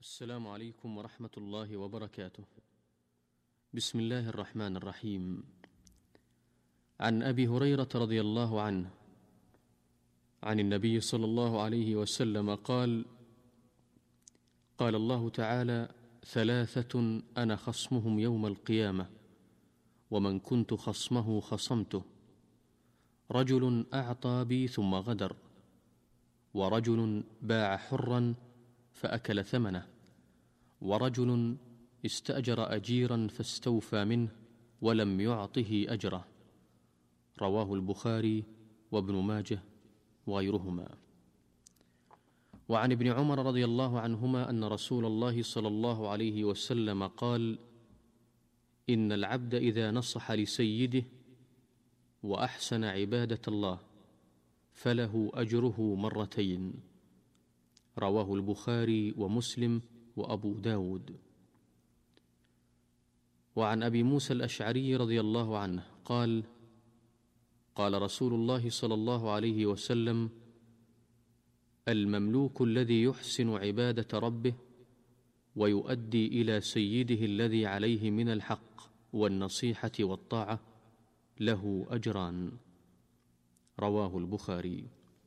السلام عليكم ورحمة الله وبركاته. بسم الله الرحمن الرحيم. عن أبي هريرة رضي الله عنه عن النبي صلى الله عليه وسلم قال: قال الله تعالى: ثلاثة أنا خصمهم يوم القيامة، ومن كنت خصمه خصمته: رجل أعطى بي ثم غدر، ورجل باع حرا فأكل ثمنه، ورجل استأجر أجيرا فاستوفى منه ولم يعطه أجره. رواه البخاري وابن ماجه وغيرهما. وعن ابن عمر رضي الله عنهما أن رسول الله صلى الله عليه وسلم قال: إن العبد إذا نصح لسيده وأحسن عبادة الله فله أجره مرتين. رواه البخاري ومسلم وأبو داود. وعن أبي موسى الأشعري رضي الله عنه قال: قال رسول الله صلى الله عليه وسلم: المملوك الذي يحسن عبادة ربه ويؤدي إلى سيده الذي عليه من الحق والنصيحة والطاعة له أجران. رواه البخاري.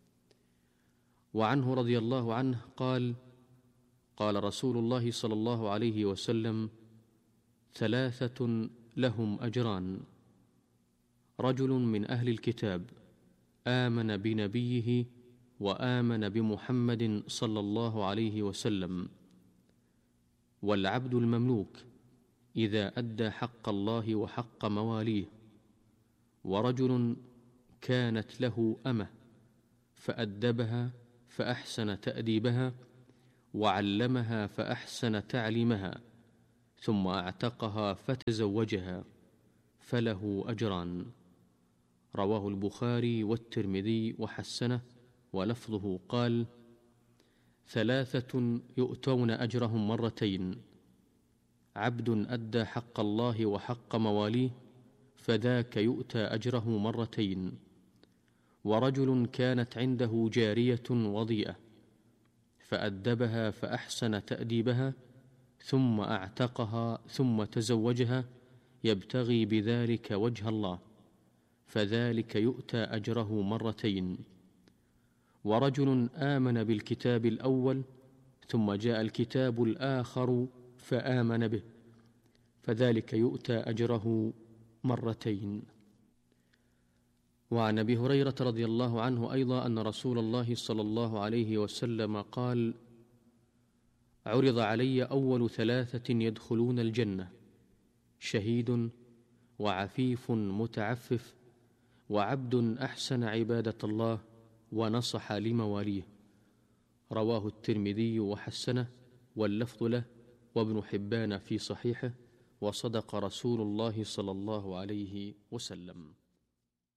وعنه رضي الله عنه قال: قال رسول الله صلى الله عليه وسلم: ثلاثة لهم أجران: رجل من أهل الكتاب آمن بنبيه وآمن بمحمد صلى الله عليه وسلم، والعبد المملوك إذا أدى حق الله وحق مواليه، ورجل كانت له أمة فأدبها فأحسن تأديبها وعلمها فأحسن تعليمها ثم أعتقها فتزوجها فله أجران. رواه البخاري والترمذي وحسنه، ولفظه قال: ثلاثة يؤتون أجرهم مرتين: عبد أدى حق الله وحق مواليه فذاك يؤتى أجره مرتين، ورجل كانت عنده جارية وضيئة فأدبها فأحسن تأديبها ثم أعتقها ثم تزوجها يبتغي بذلك وجه الله فذلك يؤتى أجره مرتين، ورجل آمن بالكتاب الأول ثم جاء الكتاب الآخر فآمن به فذلك يؤتى أجره مرتين. وعن أبي هريرة رضي الله عنه أيضا أن رسول الله صلى الله عليه وسلم قال: عرض علي أول ثلاثة يدخلون الجنة: شهيد، وعفيف متعفف، وعبد أحسن عبادة الله ونصح لمواليه. رواه الترمذي وحسنه، واللفظ له، وابن حبان في صحيحه، وصدق رسول الله صلى الله عليه وسلم.